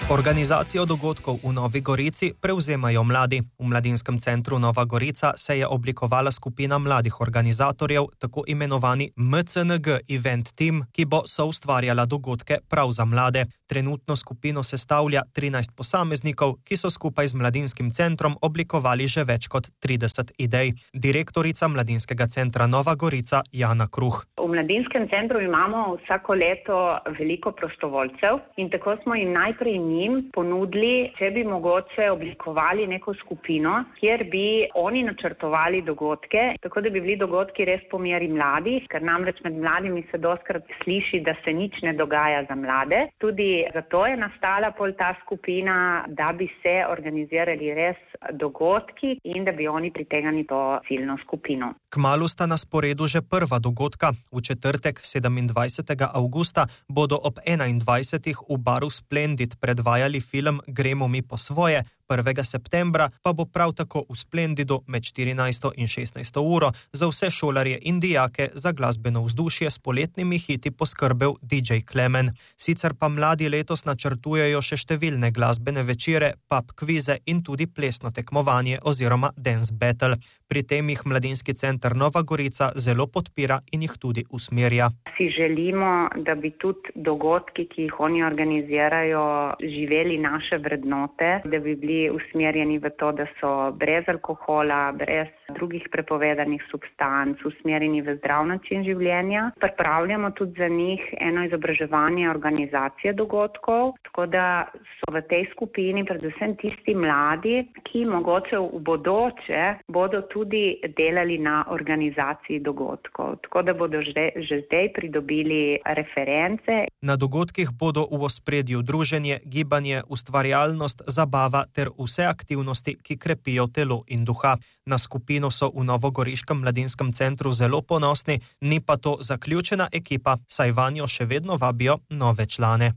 Organizacijo dogodkov v Novi Gorici prevzemajo mladi. V Mladinskem centru Nova Gorica se je oblikovala skupina mladih organizatorjev, tako imenovani MCNG Event Team, ki bo soustvarjala dogodke prav za mlade. Trenutno skupino sestavlja 13 posameznikov, ki so skupaj z Mladinskim centrom oblikovali že več kot 30 idej. Direktorica Mladinskega centra Nova Gorica Jana Kruh. V Mladinskem centru imamo vsako leto veliko prostovoljcev in tako smo jim najprej ponudili, če bi mogoče oblikovali neko skupino, kjer bi oni načrtovali dogodke, tako da bi bili dogodki res po meri mladih, ker namreč med mladimi se dostikrat sliši, da se nič ne dogaja za mlade. Tudi zato je nastala pol ta skupina, da bi se organizirali res dogodki in da bi oni pritegnili to ciljno skupino. Kmalu sta na sporedu že prva dogodka. V četrtek 27. avgusta bodo ob 21. v baru Splendid predvajali film Gremo mi po svoje, 1. septembra pa bo prav tako v Splendidu med 14. in 16. uro za vse šolarje in dijake za glasbeno vzdušje s poletnimi hiti poskrbel DJ Klemen. Sicer pa mladi letos načrtujejo še številne glasbene večere, pub kvize in tudi plesno tekmovanje oziroma dance battle. Pri tem jih Mladinski center Nova Gorica zelo podpira in jih tudi usmerja. Si želimo, da bi tudi dogodki, ki jih oni organizirajo, živeli naše vrednote, da bi bili usmerjeni v to, da so brez alkohola, brez drugih prepovedanih substanc, usmerjeni v zdrav način življenja. Pripravljamo tudi za njih eno izobraževanje organizacije dogodkov, tako da so v tej skupini predvsem tisti mladi, ki mogoče v bodoče bodo tudi delali na organizaciji dogodkov, tako da bodo že zdaj pridobili reference. Na dogodkih bodo v ospredju druženje, gibanje, ustvarjalnost, zabava ter vse aktivnosti, ki krepijo telo in duha. Na skupino so v novogoriškem Mladinskem centru zelo ponosni, ni pa to zaključena ekipa, saj vanjo še vedno vabijo nove člane.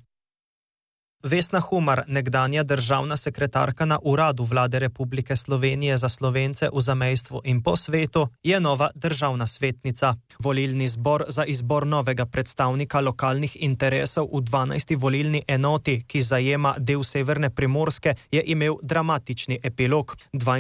Vesna Humar, nekdanja državna sekretarka na Uradu Vlade Republike Slovenije za Slovence v zamejstvu in po svetu, je nova državna svetnica. Volilni zbor za izbor novega predstavnika lokalnih interesov v 12. volilni enoti, ki zajema del severne Primorske, je imel dramatični epilog.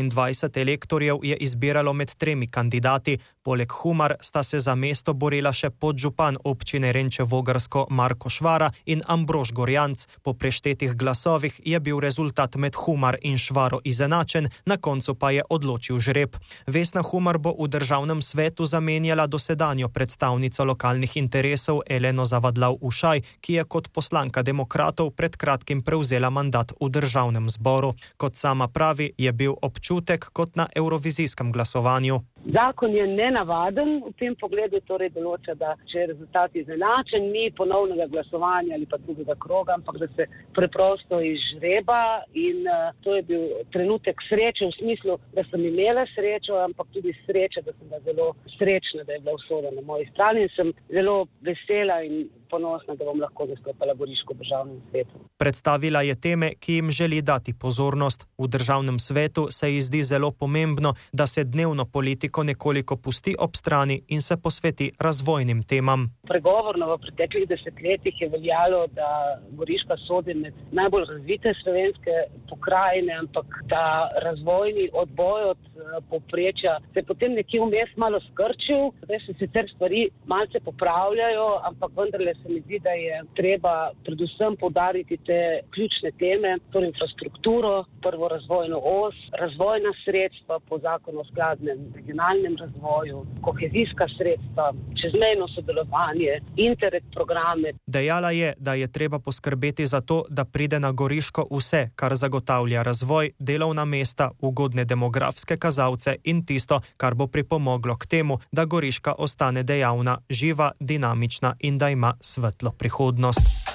22 elektorjev je izbiralo med 3 kandidati. Poleg Humar sta se za mesto borila še podžupan občine Renče Vogrsko Marko Švara in Ambrož Gorjanc. Po preštetih glasovih je bil rezultat med Humar in Švaro izenačen, na koncu pa je odločil žreb. Vesna Humar bo v državnem svetu zamenjala dosedanjo predstavnico lokalnih interesov Eleno Zavadlav Ušaj, ki je kot poslanka demokratov pred kratkim prevzela mandat v državnem zboru. Kot sama pravi, je bil občutek kot na evrovizijskem glasovanju. Zakon je nenavaden v tem pogledu, torej določa, da če je rezultat izenačen, ni ponovnega glasovanja ali pa drugega kroga, ampak da se preprosto izžreba in to je bil trenutek sreče v smislu, da sem imela srečo, ampak tudi sreče, da sem bila zelo srečna, da je bila usoda na moji strani in sem zelo vesela in ponosna, da bom lahko zastopala Goriško državnem svetu. Predstavila je teme, ki jim želi dati pozornost. V državnem svetu se ji zdi zelo pomembno, da se dnevno politiko nekoliko pusti ob strani in se posveti razvojnim temam. Pregovorno v preteklih desetletjih je veljalo, da Goriška sodi med najbolj razvite slovenske pokrajine, ampak ta razvojni odboj od povprečja se je potem nekje vmes malo skrčil. Zdaj se sicer stvari malce popravljajo, ampak vendarle se mi zdi, da je treba predvsem poudariti te ključne teme, torej infrastrukturo, prvo razvojno os, razvojna sredstva po zakonu o skladnem regionalnem razvoju, kohezijska sredstva, čezmejno sodelovanje, Interreg programe. Dejala je, da je treba poskrbeti za to, da pride na Goriško vse, kar zagotavlja razvoj, delovna mesta, ugodne demografske kazalce in tisto, kar bo pripomoglo k temu, da Goriška ostane dejavna, živa, dinamična in da ima svetlo prihodnost.